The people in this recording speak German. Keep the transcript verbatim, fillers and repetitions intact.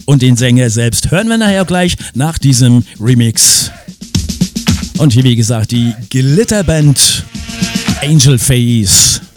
und den Sänger selbst hören wir nachher gleich nach diesem Remix. Und hier wie gesagt die Glitterband Angel Face.